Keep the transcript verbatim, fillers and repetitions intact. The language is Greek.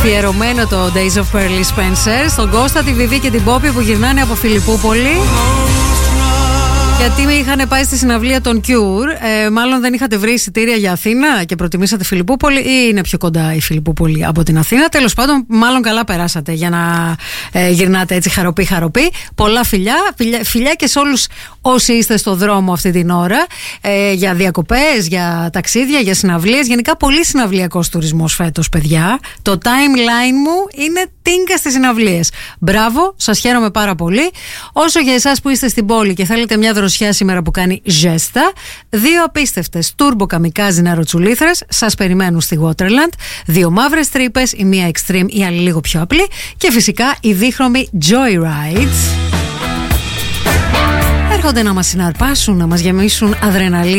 Αφιερωμένο το Days of Pearly Spencer στον Κώστα, τη Βιβί και την Πόπη που γυρνάνε από Φιλιππούπολη. Γιατί είχαν πάει στη συναυλία των Cure. Ε, μάλλον δεν είχατε βρει εισιτήρια για Αθήνα και προτιμήσατε Φιλιππούπολη, ή είναι πιο κοντά η Φιλιππούπολη από την Αθήνα? Τέλος πάντων, μάλλον καλά περάσατε για να ε, γυρνάτε έτσι χαροπή-χαροπή. Πολλά φιλιά, φιλιά, φιλιά και σε όλους όσοι είστε στο δρόμο αυτή την ώρα. Ε, για διακοπές, για ταξίδια, για συναυλίες. Γενικά, πολύ συναυλιακός τουρισμός φέτος, παιδιά. Το timeline μου είναι τίνκα στις συναυλίες. Μπράβο, σας χαίρομαι πάρα πολύ. Όσο για εσάς που είστε στην πόλη και θέλετε μια δροσιά σήμερα που κάνει ζέστα, δύο απίστευτες turbo καμικάζι ναροτσουλήθρες σας περιμένουν στη Waterland. Δύο μαύρες τρύπες, η μία extreme, η άλλη λίγο πιο απλή. Και φυσικά οι δίχρωμοι Joyrides έρχονται να μας συναρπάσουν, να μας γεμίσουν αδρεναλίνη.